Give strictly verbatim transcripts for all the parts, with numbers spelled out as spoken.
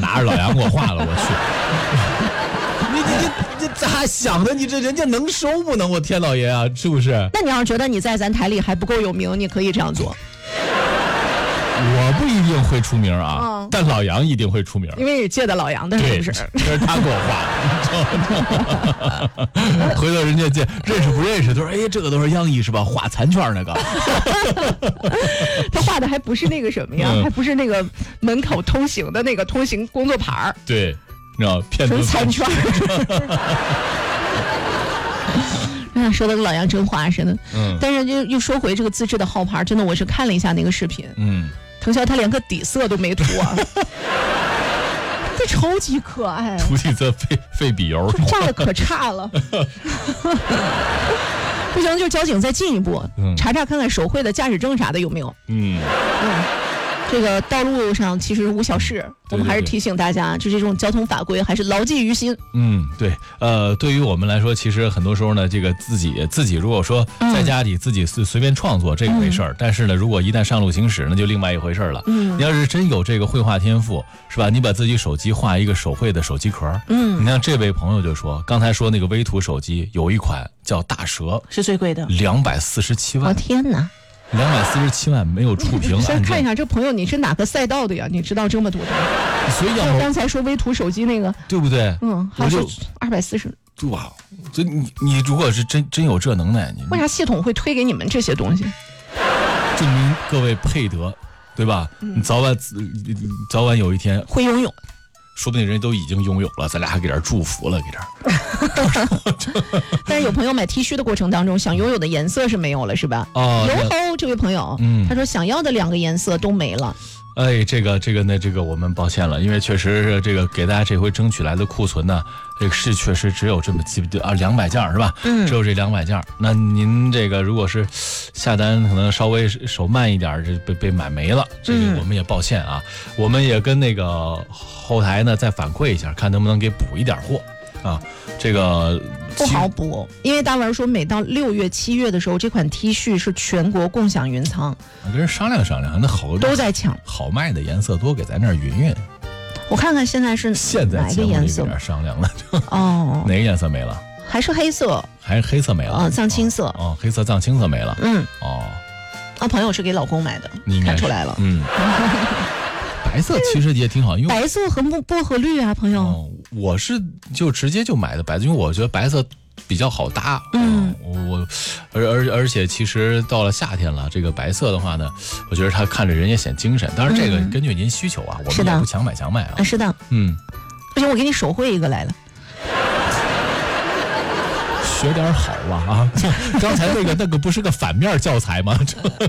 拿着老杨给我画了，我去。你你你你咋想的？你这人家能收不能？我天老爷啊，是不是？ 那你要是觉得你在咱台里还不够有名，你可以这样做。 我不一定会出名啊，嗯、但老杨一定会出名， 因为你借的老杨的，是不是？ 这是他给我画的。回头人家见认识不认识，都说哎，这个都是央艺是吧？画残圈那个。 他画的还不是那个什么呀？嗯、还不是那个门口通行的那个通行工作牌。 对，你知道骗子残圈。哎，说的跟老杨真话似的。嗯。但是又又说回这个自制的号牌，真的我是看了一下那个视频。嗯。腾霄他连个底色都没涂啊，这超级可爱。 涂底色费费笔油， 画的可差了。不行，就交警再进一步，嗯、查查看看手绘的驾驶证啥的有没有。嗯。嗯。这个道路上其实无小事，我们还是提醒大家，就这种交通法规还是牢记于心。 嗯，对，呃，对于我们来说，其实很多时候呢，这个自己自己如果说在家里自己随随便创作，这个没事儿、嗯，但是呢，如果一旦上路行驶，那就另外一回事了。嗯，你要是真有这个绘画天赋，是吧？你把自己手机画一个手绘的手机壳，嗯，你看这位朋友就说，刚才说那个微图手机有一款叫大蛇， 是最贵的， 两百四十七万。 哦天哪！ 两百四十七万没有触屏。 先看一下这朋友，你是哪个赛道的呀？你知道这么多的？ 所以要刚才说微图手机那个， 对不对？ 嗯，还是二百四十。 哇，这你你如果是真真有这能耐，你为啥系统会推给你们这些东西？ 证明各位配得，对吧？嗯、你早晚早晚有一天会拥有。 说不定人都已经拥有了，咱俩还给点祝福了，给点。 但是有朋友买 T 恤的过程当中，想拥有的颜色是没有了，是吧？哦，有吼，这位朋友，嗯，他说想要的两个颜色都没了。 哎，这个这个呢，这个我们抱歉了，因为确实是这个给大家这回争取来的库存呢，这个是确实只有这么几啊两百件是吧？嗯，只有这两百件。那您这个如果是下单可能稍微手慢一点，这被被买没了，这个我们也抱歉啊。嗯、我们也跟那个后台呢再反馈一下，看能不能给补一点货啊。这个不好补，因为大文说每到六月、七月的时候，这款 T 恤是全国共享云仓。 跟人商量商量，那好都在抢， 好卖的颜色多给咱这儿匀匀。 我看看现在是现在哪个颜色？ 有点商量了。 哦， 哪个颜色没了？ 还是黑色？ 还是黑色没了？ 啊、哦，藏青色。 哦，黑色藏青色没了。嗯。哦。 啊，朋友是给老公买的， 你看出来了。嗯。 白色其实也挺好，因为白色和薄荷绿啊，朋友。 哦，我是就直接就买的白色，因为我觉得白色比较好搭。嗯，我而而而且其实到了夏天了，这个白色的话呢，我觉得它看着人也显精神。当然这个根据您需求啊，嗯、我们也不强买强卖啊。 是的，嗯，不行，我给你手绘一个来了。 学点好吧啊！刚才那个那个不是个反面教材吗？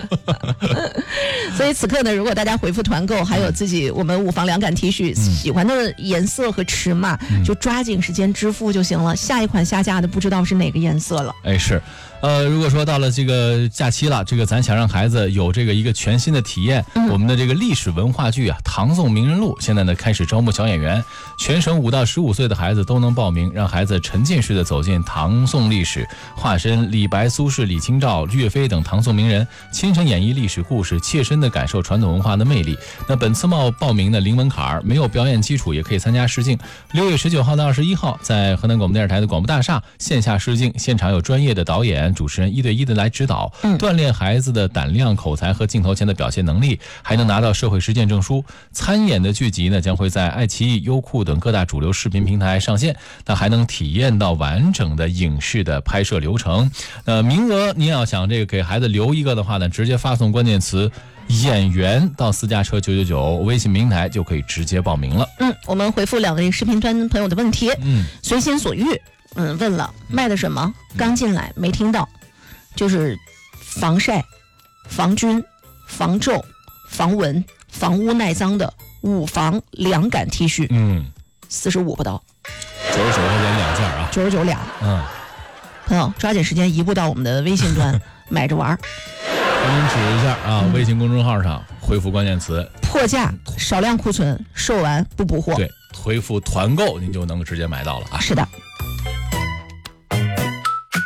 所以此刻呢，如果大家回复团购，还有自己我们五房凉感 T 恤、嗯、喜欢的颜色和尺码、嗯，就抓紧时间支付就行了。下一款下架的不知道是哪个颜色了。 哎，是。呃，如果说到了这个假期了，这个咱想让孩子有这个一个全新的体验，嗯、我们的这个历史文化剧啊，《唐宋名人录》现在呢开始招募小演员，全省五到十五岁的孩子都能报名，让孩子沉浸式的走进唐宋历史，化身李白、苏轼、李清照、岳飞等唐宋名人，亲身演绎历史故事，切身的感受传统文化的魅力。那本次报报名的零门槛儿，没有表演基础也可以参加试镜。六月十九号到二十一号，在河南广播电视台的广播大厦线下试镜，现场有专业的导演。主持人一对一的来指导，锻炼孩子的胆量、口才和镜头前的表现能力，还能拿到社会实践证书。参演的剧集呢，将会在爱奇艺、优酷等各大主流视频平台上线，那还能体验到完整的影视的拍摄流程。呃，名额您要想这个给孩子留一个的话呢，直接发送关键词演员到私家车九九九微信平台就可以直接报名了。 嗯，我们回复两位视频端朋友的问题，嗯，随心所欲。嗯，问了卖的什么？刚进来没听到，就是防晒、防菌、防皱、防蚊、防污耐脏的五房凉感 T 恤，嗯，四十五不到， 九十九块钱两件啊， 九十九俩，嗯，朋友抓紧时间移步到我们的微信端买着玩。 给您指一下啊，嗯、微信公众号上回复关键词破价、少量库存、售完不补货， 对，回复团购您就能直接买到了啊。 是的。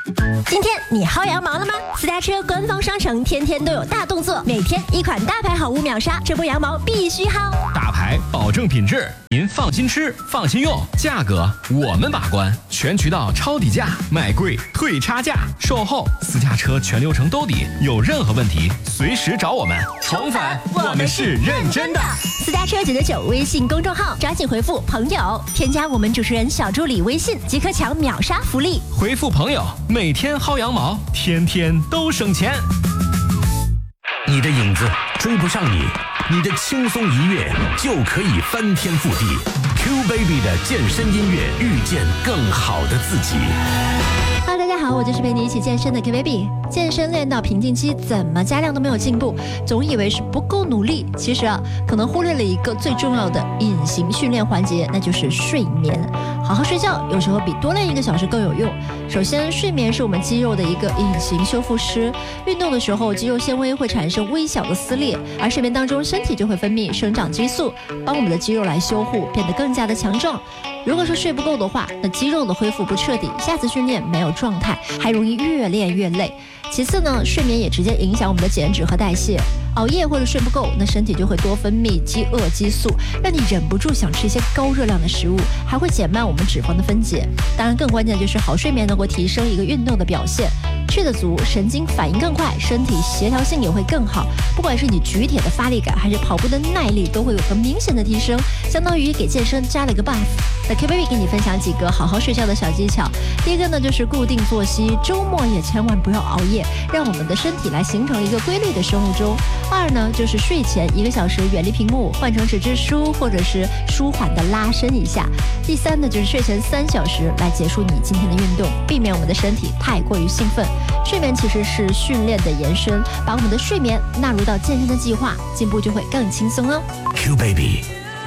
今天你薅羊毛了吗？私家车官方商城天天都有大动作，每天一款大牌好物秒杀，这波羊毛必须薅。 大牌保证品质，您放心吃，放心用，价格我们把关，全渠道抄底价，卖贵退差价，售后私家车全流程兜底，有任何问题随时找我们。宠粉，我们是认真的。 私家车九九九微信公众号，抓紧回复朋友，添加我们主持人小助理微信，即可抢秒杀福利。 回复朋友，每天薅羊毛，天天都省钱。 你的影子追不上你，你的轻松一跃就可以翻天覆地。Q Baby 的健身音乐，遇见更好的自己。 Hello， 大家好，我就是陪你一起健身的 Q Baby。健身练到瓶颈期，怎么加量都没有进步，总以为是不够努力。其实啊，可能忽略了一个最重要的隐形训练环节，那就是睡眠。好好睡觉，有时候比多练一个小时更有用。首先，睡眠是我们肌肉的一个隐形修复师。运动的时候，肌肉纤维会产生微小的撕裂，而睡眠当中，身体就会分泌生长激素，帮我们的肌肉来修护，变得更加的强壮。如果说睡不够的话，那肌肉的恢复不彻底，下次训练没有状态，还容易越练越累。其次呢，睡眠也直接影响我们的减脂和代谢。熬夜或者睡不够，那身体就会多分泌饥饿激素，让你忍不住想吃一些高热量的食物，还会减慢我们脂肪的分解。当然，更关键的就是好睡眠能够提升一个运动的表现，睡得足，神经反应更快，身体协调性也会更好。不管是你举铁的发力感，还是跑步的耐力，都会有个明显的提升，相当于给健身加了一个 buff。那 Q Baby 给你分享几个好好睡觉的小技巧。第一个呢，就是固定作息，周末也千万不要熬夜，让我们的身体来形成一个规律的生物钟。二呢，就是睡前一个小时远离屏幕，换成纸质书，或者是舒缓的拉伸一下。第三呢，就是睡前三小时来结束你今天的运动，避免我们的身体太过于兴奋。睡眠其实是训练的延伸，把我们的睡眠纳入到健身的计划，进步就会更轻松哦。 Q Baby